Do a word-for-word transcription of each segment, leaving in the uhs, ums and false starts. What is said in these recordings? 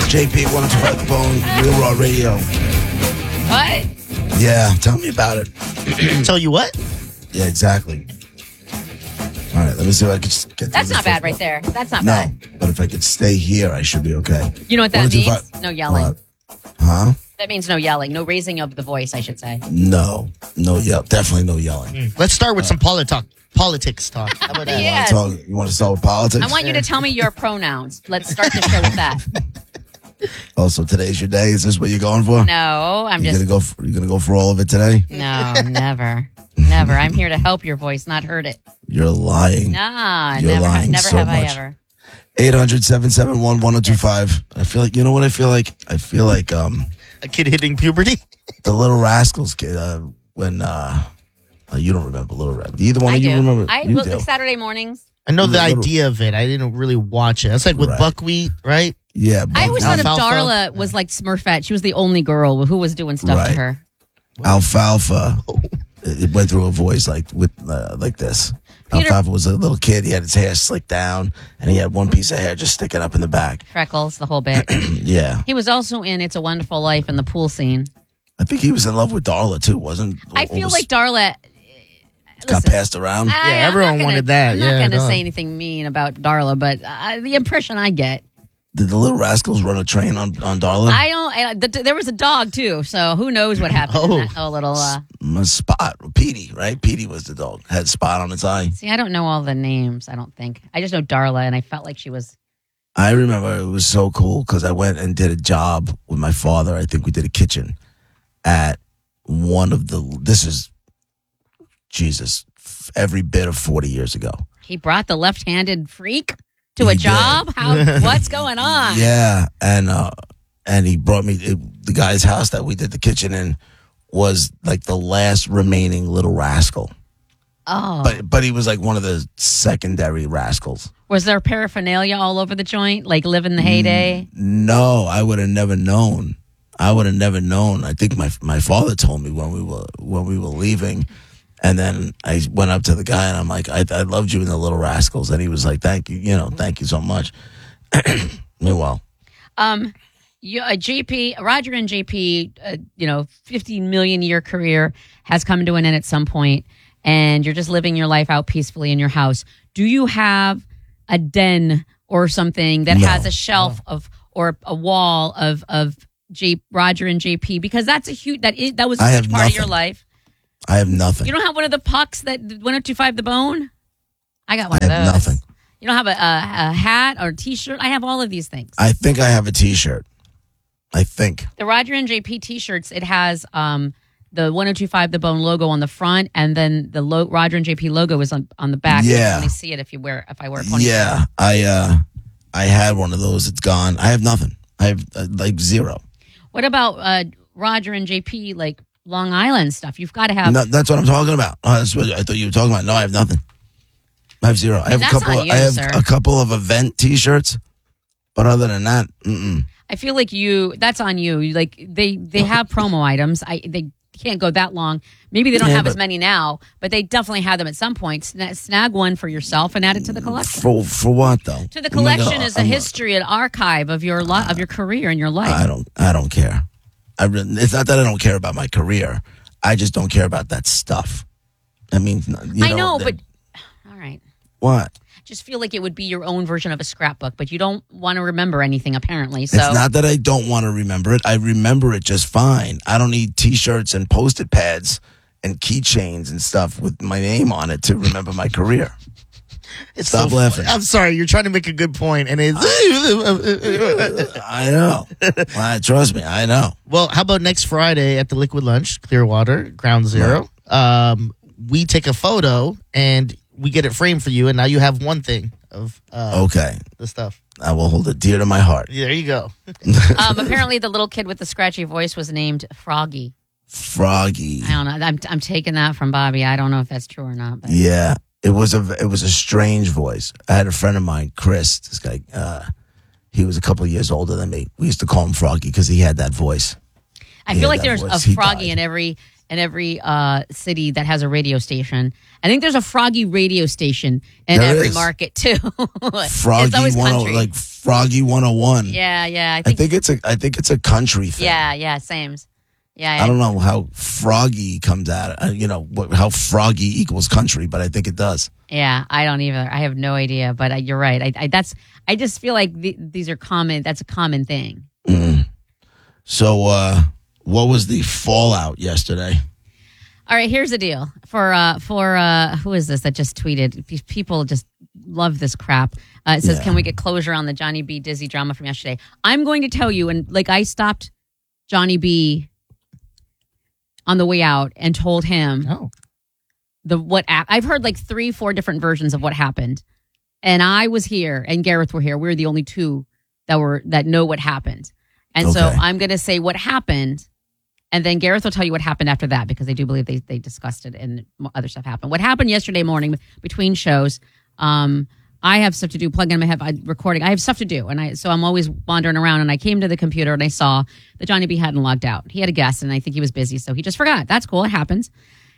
J P, one oh two five The Bone, Real Raw Radio. What? Yeah, tell me about it. Tell you what? Yeah, exactly. All right, let me see if I can just get That's through not this bad right there. That's not No, bad. but if I could stay here, I should be okay. You know what that One, two, means? five- No yelling. What? Huh? That means no yelling. No raising of the voice, I should say. No. No yell. Definitely no yelling. Let's start with some poli- talk, politics talk. How about that? Yeah. You wanna talk- You want to start with politics? I want you to tell me your pronouns. Let's start the show with that. Also, today's your day. Is this what you're going for? No, I'm You're just... gonna go. For, you're gonna go for all of it today. No, never. Never. I'm here to help your voice, not hurt it. You're lying. Nah, You're never, lying never so have much. I ever. eight hundred, seven seven one, one oh two five. I feel like, you know what I feel like? I feel like um A kid hitting puberty? the Little Rascals kid, uh, when, uh, uh, you don't remember Little Rascals. Either one I of you do. remember? I you well, do. like Saturday mornings. I know the Little- idea of it. I didn't really watch it. It's like with Right. buckwheat, right? Yeah. I always thought of Alfalfa? Darla was like Smurfette. She was the only girl who was doing stuff Right. to her. Alfalfa. It went through a voice like with uh, like this. Peter- Alfalfa was a little kid. He had his hair slicked down, and he had one piece of hair just sticking up in the back. Freckles, the whole bit. Yeah. He was also in It's a Wonderful Life in the pool scene. I think he was in love with Darla, too, wasn't I or feel was- like Darla... got Listen, passed around. I- Yeah, I'm everyone not gonna- wanted that. I'm Yeah, not going to no. say anything mean about Darla, but uh, the impression I get... Did the Little Rascals run a train on, on Darla? I don't... I, the, there was a dog, too, so who knows what happened in Oh. that whole little... Uh, My Spot. Petey, right? Petey was the dog. Had Spot on its eye. see, I don't know all the names, I don't think. I just know Darla, and I felt like she was... I remember it was so cool because I went and did a job with my father. I think we did a kitchen at one of the, this is, Jesus, f- every bit of forty years ago. He brought the left-handed freak to He a did. job? How? What's going on? Yeah. And, uh, and he brought me, it, the guy's house that we did the kitchen in was like the last remaining Little Rascal. Oh. But, but he was like one of the secondary rascals. Was there paraphernalia all over the joint, like living the heyday? No, I would have never known. I would have never known. I think my my father told me when we were when we were leaving, and then I went up to the guy and I'm like, I, I loved you in the Little Rascals, and he was like, thank you, you know, thank you so much. Well, Um, you, uh, J P, Roger and J P, uh, you know, fifteen million year career has come to an end at some point, and you're just living your life out peacefully in your house. Do you have a den or something that No. has a shelf of or a wall of of J, Roger and J P? Because that's a huge that is, that was a I huge have part of your nothing. life. I have nothing. You don't have one of the pucks that one oh two five The Bone? I got one I of have those. nothing. You don't have a, a, a hat or a T-shirt? I have all of these things. I think I have a T-shirt. I think. The Roger and J P T-shirts, it has um, the one oh two five The Bone logo on the front, and then the lo- Roger and J P logo is on, on the back. You Yeah. can only see it if you wear if I wear a ponytail. Yeah, I uh, I had one of those. It's gone. I have nothing. I have uh, like zero. What about uh, Roger and J P, like Long Island stuff? You've got to have. No, that's what I'm talking about. Oh, that's what I thought you were talking about. No, I have nothing. I have zero. I have That's a couple. on Of, you, I have sir. a couple of event T-shirts, but other than that, mm-mm. I feel like you. That's on you. You, Like they they have promo items. I they can't go that long. Maybe they don't Yeah, have as but- many now, but they definitely had them at some point. Sna- snag one for yourself and add it to the collection. for for what though? To the I'm not collection gonna- is a I'm not- history, an archive of your li- of your career and your life. I don't. I don't care. I really, it's not that I don't care about my career. I just don't care about that stuff. I mean, you I know, that- but all right. what? Just feel like it would be your own version of a scrapbook, but you don't want to remember anything apparently. So It's not that I don't want to remember it. I remember it just fine. I don't need T-shirts and Post-it pads and keychains and stuff with my name on it to remember my career. It's Stop so laughing. funny. I'm sorry. You're trying to make a good point, and it's. I know. Well, trust me, I know. Well, how about next Friday at the Liquid Lunch, Clearwater, Ground Zero? Um, we take a photo and we get it framed for you, and now you have one thing of uh, Okay, the stuff. I will hold it dear to my heart. Yeah, there you go. um, apparently the little kid with the scratchy voice was named Froggy. Froggy. I don't know. I'm I'm taking that from Bobby. I don't know if that's true or not. But. Yeah, it was a it was a strange voice. I had a friend of mine, Chris. This guy, uh, he was a couple of years older than me. We used to call him Froggy because he had that voice. I Yeah, feel like that there's voice. a He Froggy died. in every in every uh, city that has a radio station. I think there's a Froggy radio station in There every is. market too. Froggy it's always one country. like Froggy one oh one. yeah, yeah. I I think, think it's a I think it's a country thing. yeah, yeah. Same. Yeah, I don't know how froggy comes out. Uh, you know what, how froggy equals country, but I think it does. yeah. I don't either. I have no idea. But uh, you're right. I, I that's. I just feel like the, these are common. That's a common thing. Mm. So, uh, what was the fallout yesterday? All right, here's the deal. For uh for uh who is this that just tweeted? These people just love this crap. Uh, it says, Yeah. "Can we get closure on the Johnny B. Dizzy drama from yesterday?" I'm going to tell you, and like I stopped Johnny B. on the way out and told him Oh. the what a- I've heard like three, four different versions of what happened, and I was here and Gareth were here. We were the only two that were that know what happened, and so Okay. I'm going to say what happened. And then Gareth will tell you what happened after that because they do believe they, they discussed it and other stuff happened. What happened yesterday morning between shows, um, I have stuff to do, plug in my head, I- recording. I have stuff to do. And I so I'm always wandering around. And I came to the computer and I saw that Johnny B hadn't logged out. He had a guest and I think he was busy. So he just forgot. That's cool. It happens.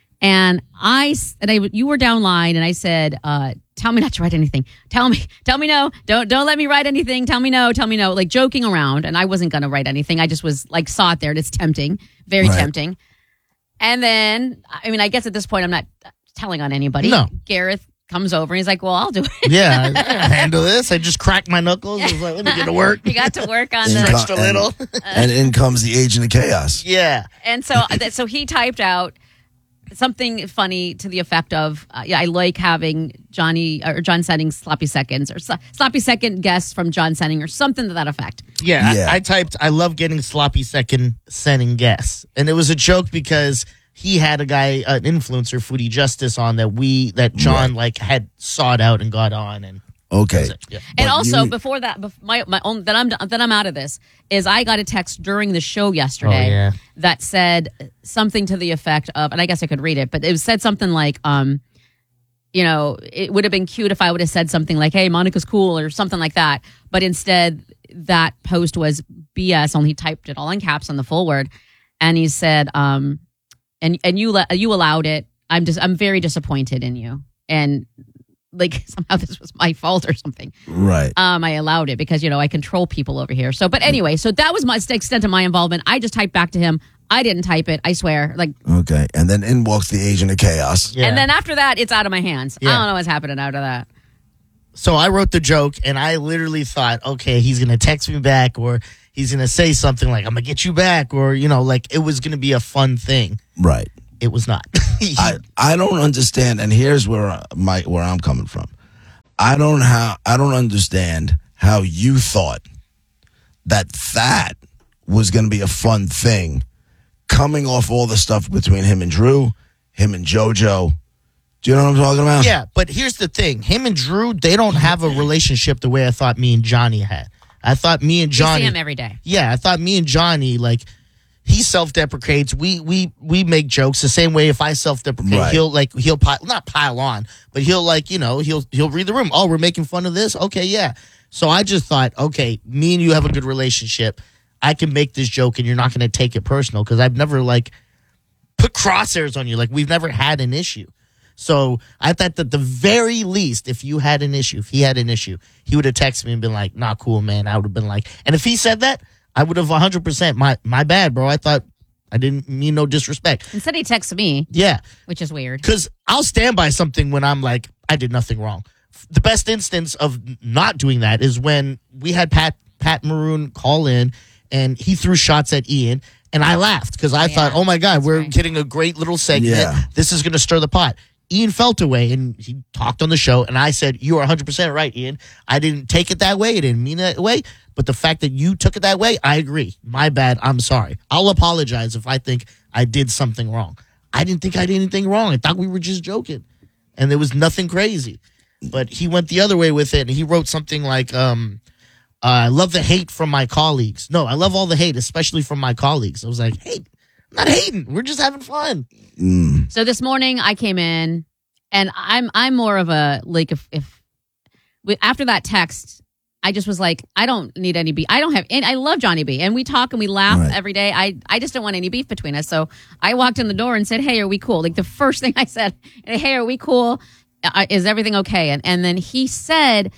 And I, s- and I, you were down line and I said, uh, tell me not to write anything. Tell me, tell me no. Don't, don't let me write anything. Tell me no. Tell me no. Like joking around. And I wasn't going to write anything. I just was like, saw it there and it's tempting, very Right. tempting. And then, I mean, I guess at this point, I'm not telling on anybody. No. Gareth comes over and he's like, well, I'll do it. Yeah, I can handle this. I just cracked my knuckles. I was like, let me get to work. He got to work on In the, co- Stretched a little. and, and in comes the agent of chaos. Yeah. and so, so he typed out something funny to the effect of, uh, yeah, I like having Johnny or John Senning sloppy seconds or sl- sloppy second guests from John Senning or something to that effect. Yeah, Yeah. I, I typed, I love getting sloppy second sending guests. And it was a joke because he had a guy, an influencer, Foodie Justice, on that we, that John like had sought out and got on. And Okay. yeah. And But also you- before that, bef- my my own that I'm that I'm out of this is I got a text during the show yesterday Oh, yeah. that said something to the effect of, and I guess I could read it, but it said something like, um, you know, it would have been cute if I would have said something like, "Hey, Monica's cool" or something like that, but instead that post was B S. Only he typed it all in caps on the full word, and he said, um, and and you le- you allowed it. I'm just I'm very disappointed in you, and like somehow this was my fault or something. Right. Um, I allowed it because, you know, I control people over here. So, but anyway, so that was my extent of my involvement. I just typed back to him. I didn't type it. I swear. Like, Okay. And then in walks the agent of chaos. Yeah. and then after that, it's out of my hands. I Yeah. don't know what's happening out of that. So I wrote the joke and I literally thought, okay, he's going to text me back or he's going to say something like, I'm going to get you back. Or, you know, like it was going to be a fun thing. Right. It was not. I, I don't understand, and here's where my where I'm coming from. I don't how I don't understand how you thought that that was going to be a fun thing, coming off all the stuff between him and Drew, him and JoJo. Do you know what I'm talking about? Yeah, but here's the thing. Him and Drew, they don't have a relationship the way I thought me and Johnny had. I thought me and You Johnny see him every day. Yeah, I thought me and Johnny, like, he self-deprecates. We we we make jokes the same way. If I self-deprecate, Right. he'll like he'll pile, not pile on, but he'll like you know he'll he'll read the room. Oh, we're making fun of this. Okay, yeah. So I just thought, okay, me and you have a good relationship. I can make this joke, and you're not going to take it personal because I've never like put crosshairs on you. Like we've never had an issue. So I thought that the very least, if you had an issue, if he had an issue, he would have texted me and been like, "Not cool, man." I would have been like, and if he said that, I would have one hundred percent. My my bad, bro. I thought I didn't mean no disrespect. Instead, he texts me, Yeah, which is weird. because I'll stand by something when I'm like, I did nothing wrong. The best instance of not doing that is when we had Pat Pat Maroon call in and he threw shots at Ian, and I laughed because I Oh, thought, yeah. oh my god, That's we're right. getting a great little segment. Yeah. This is going to stir the pot. Ian felt away and he talked on the show, and I said, "You are one hundred percent right, Ian. I didn't take it that way. I didn't mean it that way. But the fact that you took it that way, I agree. My bad. I'm sorry. I'll apologize if I think I did something wrong. I didn't think I did anything wrong. I thought we were just joking, and there was nothing crazy." But he went the other way with it, and he wrote something like, um, uh, "I love the hate from my colleagues. No, I love all the hate, especially from my colleagues." I was like, "Hey, I'm not hating. We're just having fun." Mm. So this morning I came in, and I'm I'm more of a like if if after that text, I just was like, I don't need any beef. I don't have, and I love Johnny B. And we talk and we laugh Right. every day. I, I just don't want any beef between us. So I walked in the door and said, hey, are we cool? Like the first thing I said, hey, are we cool? Uh, is everything okay? And, and then he said,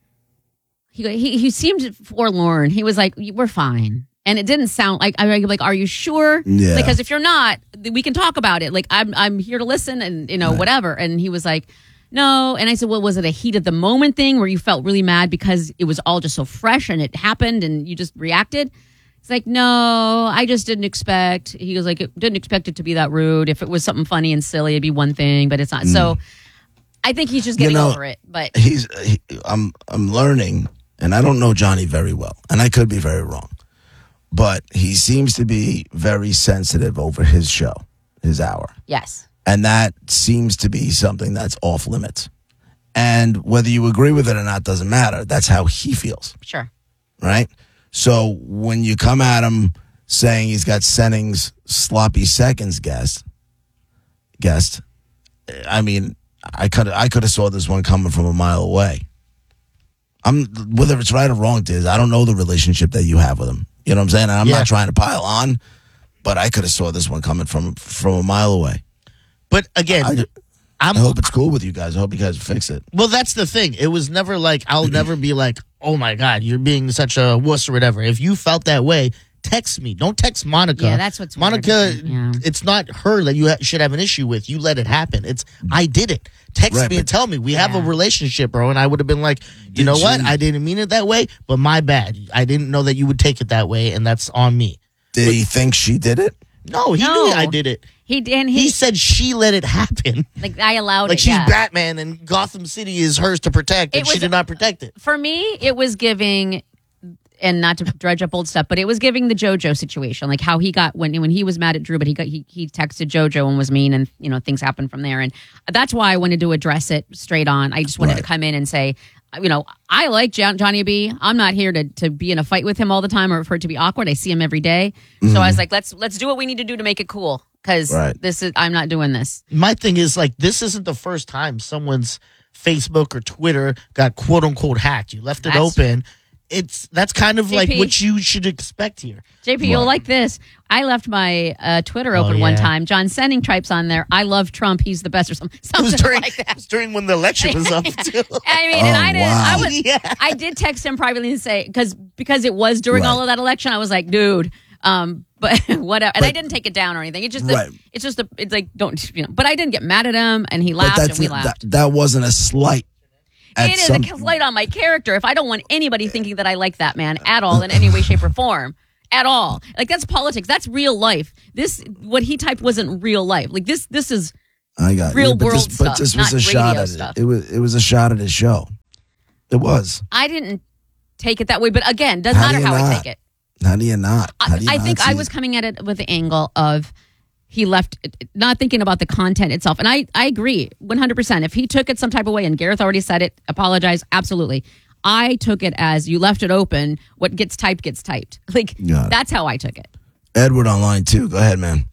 he, he, he seemed forlorn. He was like, we're fine. And it didn't sound like, I'm like, are you sure? Yeah. Because if you're not, we can talk about it. Like I'm, I'm here to listen and, you know, Right. whatever. And he was like, no. And I said, well, was it a heat of the moment thing where you felt really mad because it was all just so fresh and it happened and you just reacted? It's like, no, I just didn't expect. He was like, didn't expect it to be that rude. If it was something funny and silly, it'd be one thing, but it's not. So I think he's just You getting know, over it. But He's. He, I'm. I'm learning, and I don't know Johnny very well, and I could be very wrong, but he seems to be very sensitive over his show, his hour. yes, And that seems to be something that's off limits. And whether you agree with it or not doesn't matter. That's how he feels, sure. right? So when you come at him saying he's got Senning's sloppy seconds guest, guest, I mean, I could I could have saw this one coming from a mile away. I'm whether it's right or wrong, Diz, I don't know the relationship that you have with him. You know what I'm saying? And I'm Yeah. not trying to pile on, but I could have saw this one coming from from a mile away. But again, I, I'm I hope it's cool with you guys. I hope you guys fix it. well. That's the thing. It was never like I'll never be like, oh my god, you're being such a wuss or whatever. If you felt that way, text me. Don't text Monica. Yeah, that's what's weird. Monica. Yeah. It's not her that you ha- should have an issue with. You let it happen. It's I did it. Text Right, me and but- tell me we have a Yeah. relationship, bro. And I would have been like, you Did know what? you- I didn't mean it that way, but my bad. I didn't know that you would take it that way, and that's on me. Did he think she did it? No, he No. knew I did it. He and He he, said she let it happen. like I allowed Like it. she's yeah. Batman and Gotham City is hers to protect, and It she was- did not protect it. For me, it was giving, and not to dredge up old stuff, but it was giving the JoJo situation, like how he got when when he was mad at Drew, but he got he he texted JoJo and was mean, and you know things happened from there, and that's why I wanted to address it straight on. I just wanted Right. to come in and say, you know, I like John, Johnny B. I'm not here to to be in a fight with him all the time or for it to be awkward. I see him every day, so I was like, let's let's do what we need to do to make it cool because Right. this is I'm not doing this. My thing is like this isn't the first time someone's Facebook or Twitter got quote unquote hacked. You left it That's- open. It's that's kind of like J P. what you should expect here. J P, you'll like this. I left my uh, Twitter Oh, open one yeah. time. John Senning types on there, I love Trump. He's the best or something, It was something during like it that. was during when the election was up too. I mean, and Oh, I didn't. wow. I was. Yeah. I did text him privately and say because because it was during Right. all of that election. I was like, dude, um, but whatever. And I But- didn't take it down or anything. It's just that Right. it's just a, it's like don't you know. But I didn't get mad at him, and he But laughed, and that's we that, laughed. that wasn't a slight. At It is some- a slight on my character. If I don't want anybody thinking that I like that man at all in any way, shape, or form. At all, like that's politics. That's real life. This what he typed wasn't real life. Like this, this is I got real yeah, but world this, but stuff, this was not a shot radio at stuff. it. It was it was a shot at his show. It was. I didn't take it that way. But again, doesn't How do matter you how I not? take it. How do you not? How I, do you I not think see I was it? coming at it with the angle of he left, not thinking about the content itself. And I, I agree one hundred percent. If he took it some type of way, and Gareth already said it, apologize, absolutely. I took it as you left it open. What gets typed gets typed. Like, Got it. that's how I took it. Edward online too. Go ahead, man.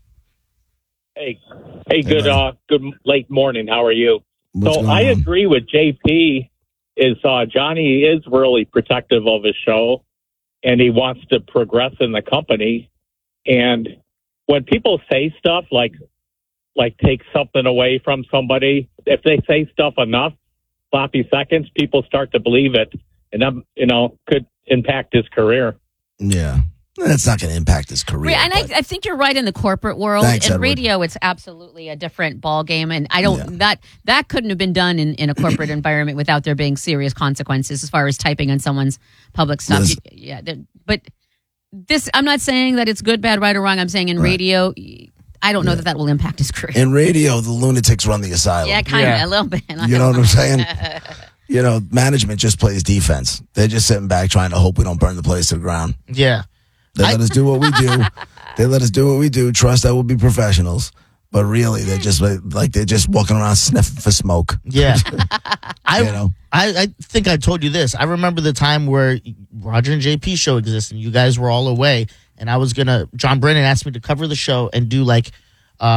Hey, hey, good, buddy. uh, good late morning. How are you? What's so going I on? agree with J P. Is uh, Johnny is really protective of his show, and he wants to progress in the company. And when people say stuff like, like take something away from somebody, if they say stuff enough, sloppy seconds, people start to believe it, and that you know could impact his career. Yeah, that's not going to impact his career. and I, but- I think you're right in the corporate world. Thanks, in Edward. radio, it's absolutely a different ball game, and I don't Yeah. that that couldn't have been done in, in a corporate environment without there being serious consequences as far as typing on someone's public stuff. Yes. You- yeah, there- but this, I'm not saying that it's good, bad, right, or wrong. I'm saying in Right. radio, I don't know that that will impact his career. in radio, the lunatics run the asylum. yeah, kind of Yeah. a little bit. You know what I'm saying? You know, management just plays defense. They're just sitting back trying to hope we don't burn the place to the ground. Yeah. They I- let us do what we do. They let us do what we do. Trust that we'll be professionals. But really, they're just like, like they're just walking around sniffing for smoke. Yeah. I, You know? I I think I told you this. I remember the time where Roger and J P show existed and you guys were all away, and I was gonna John Brennan asked me to cover the show and do like uh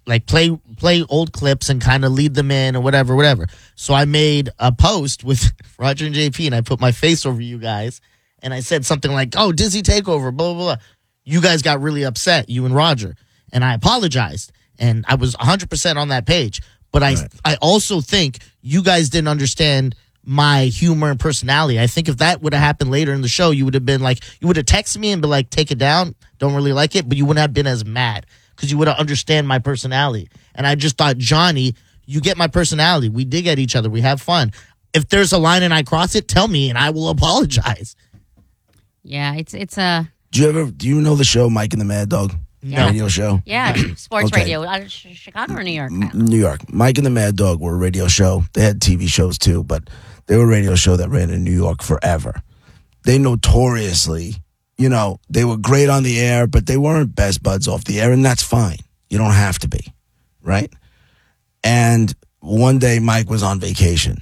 like play play old clips and kind of lead them in or whatever, whatever. So I made a post with Roger and J P, and I put my face over you guys, and I said something like, "Oh, Dizzy takeover," blah blah blah. You guys got really upset, you and Roger, and I apologized, and I was one hundred percent on that page. But I right. I also think you guys didn't understand my humor and personality. I think if that would have happened later in the show, you would have been like, you would have texted me and been like, take it down, don't really like it, but you wouldn't have been as mad because you would have understand my personality. And I just thought, Johnny, you get my personality. We dig at each other. We have fun. If there's a line and I cross it, tell me and I will apologize. Yeah, it's it's a. Do you ever do you know the show Mike and the Mad Dog? Yeah. Radio show? Yeah, sports Okay. radio. Out of Chicago or New York? M- New York. Mike and the Mad Dog were a radio show. They had T V shows too, but they were a radio show that ran in New York forever. They notoriously, you know, they were great on the air, but they weren't best buds off the air, and that's fine. You don't have to be, right? And one day Mike was on vacation.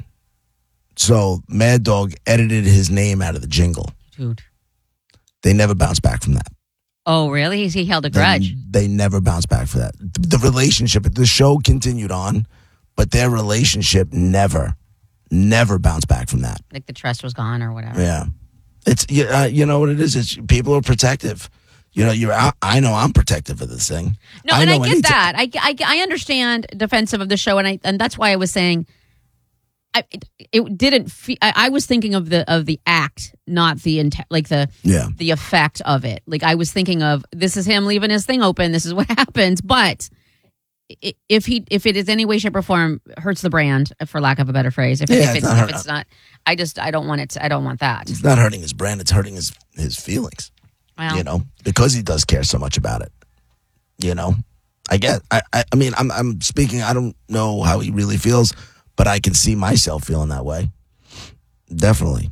So Mad Dog edited his name out of the jingle. Dude. They never bounced back from that. Oh, really? He held a grudge. They, they never bounced back for that. The relationship, the show continued on, but their relationship never, never bounced back from that. Like the trust was gone or whatever. Yeah. It's, you, uh, you know what it is? It's people are protective. You know, you're. I, I know I'm protective of this thing. No, I and I know get any that. I, I, I understand defensive of the show, and I and that's why I was saying, I it, it didn't. Fe- I, I was thinking of the of the act, not the int- like the Yeah. the effect of it. Like I was thinking of this is him leaving his thing open. This is what happens. But i- if he if it is any way, shape, or form hurts the brand, for lack of a better phrase, if, Yeah, if it's it's not if hurt- it's not, I just I don't want it. To, I don't want that. It's not hurting his brand. It's hurting his his feelings. Well, You know, because he does care so much about it. You know, I get. I. I, I mean, I'm. I'm speaking. I don't know how he really feels, but I can see myself feeling that way. Definitely.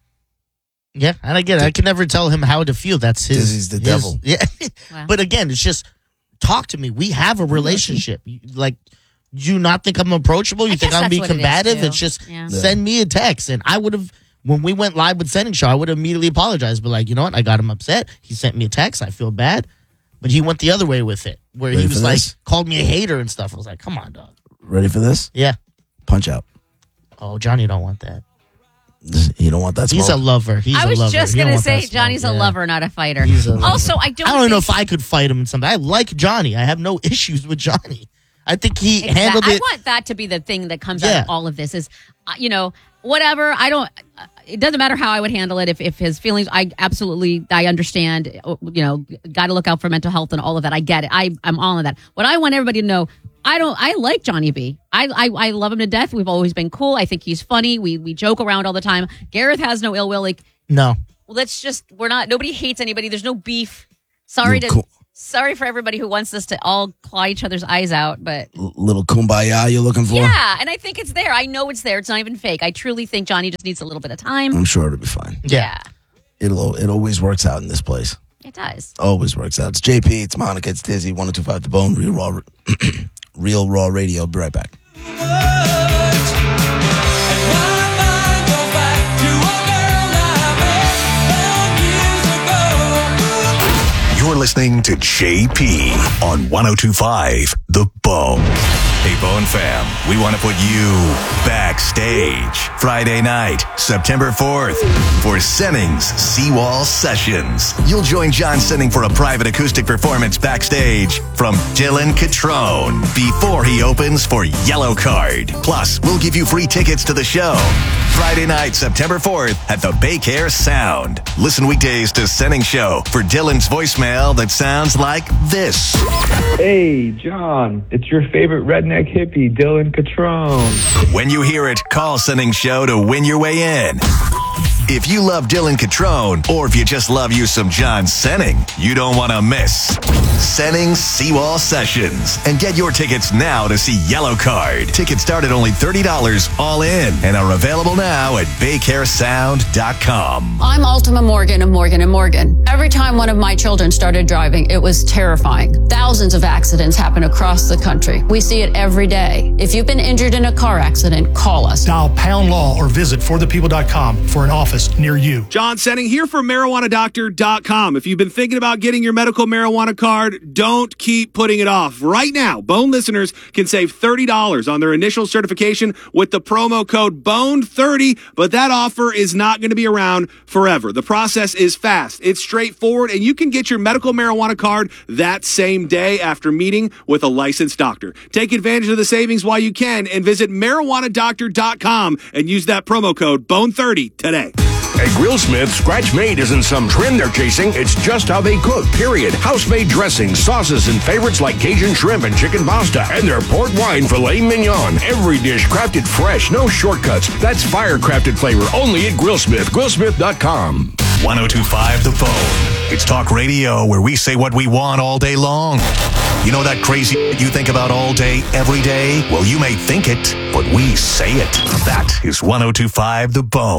Yeah, and I get it. I can never tell him how to feel. That's his. Dizzy's the his- devil. Yeah. Wow. But again, it's just talk to me. We have a relationship. You- Like, do you not think I'm approachable? You I think guess I'm that's being what it is, combative? too. It's just Yeah. send me a text, and I would have. When we went live with Sending Show, I would have immediately apologized. But like, you know what? I got him upset. He sent me a text. I feel bad, but he went the other way with it, where Ready he for was like this? called me a hater and stuff. I was like, come on, dog. Ready for this? Yeah. Punch out. Oh, Johnny don't want that. You don't want that smoke? He's a lover. He's I was a lover. just He don't gonna want say that smoke. Johnny's a Yeah. lover, not a fighter. He's a lover. Also, I don't. I don't know if think- I could fight him in something. I like Johnny. I have no issues with Johnny. I think he Exact- handled I it. want that to be the thing that comes out Yeah. of all of this is, uh, you know, whatever. I don't. Uh, it doesn't matter how I would handle it. If if his feelings, I absolutely, I understand. uh, You know, got to look out for mental health and all of that. I get it. I I'm all of that. What I want everybody to know, I don't. I like Johnny B. I I I love him to death. We've always been cool. I think he's funny. We we joke around all the time. Gareth has no ill will. Like, No. let's just. We're not. Nobody hates anybody. There's no beef. Sorry You're to. cool. Sorry for everybody who wants us to all claw each other's eyes out, but L- little kumbaya you're looking for? yeah, and I think it's there. I know it's there. It's not even fake. I truly think Johnny just needs a little bit of time. I'm sure it'll be fine. Yeah. It'll it always works out in this place. It does. Always works out. It's J P, it's Monica, it's Dizzy, one oh two five The Bone, Real Raw Real Raw Radio. Be right back. You're listening to J P on one oh two point five The Bone. Hey, Bone fam, we want to put you backstage Friday night, September fourth, for Senning's Seawall Sessions. You'll join John Senning for a private acoustic performance backstage from Dylan Catrone before he opens for Yellow Card. Plus, we'll give you free tickets to the show. Friday night, September fourth at the Baycare Sound. Listen weekdays to Senning Show for Dylan's voicemail that sounds like this. Hey, John, it's your favorite redneck hippie, Dylan Catrone. When you hear it, call Senning Show to win your way in. If you love Dylan Catrone, or if you just love you some John Senning, you don't want to miss Senning's Seawall Sessions. And get your tickets now to see Yellow Card. Tickets start at only thirty dollars all in and are available now at baycare sound dot com. I'm Ultima Morgan of Morgan and Morgan. Every time one of my children started driving, it was terrifying. Thousands of accidents happen across the country. We see it every day. If you've been injured in a car accident, call us. Dial pound law or visit for the people dot com for an office office near you. John Senning here for marijuana doctor dot com. If you've been thinking about getting your medical marijuana card, don't keep putting it off. Right now, Bone listeners can save thirty dollars on their initial certification with the promo code B O N E thirty, but that offer is not going to be around forever. The process is fast, it's straightforward, and you can get your medical marijuana card that same day after meeting with a licensed doctor. Take advantage of the savings while you can and visit marijuana doctor dot com and use that promo code B O N E thirty today. At Grillsmith, scratch made isn't some trend they're chasing, it's just how they cook, period. House-made dressings, sauces, and favorites like Cajun shrimp and chicken pasta, and their port wine filet mignon. Every dish crafted fresh, no shortcuts. That's fire-crafted flavor only at Grillsmith. Grillsmith dot com. one oh two point five The Bone. It's talk radio where we say what we want all day long. You know that crazy you think about all day, every day? Well, you may think it, but we say it. That is one oh two point five The Bone.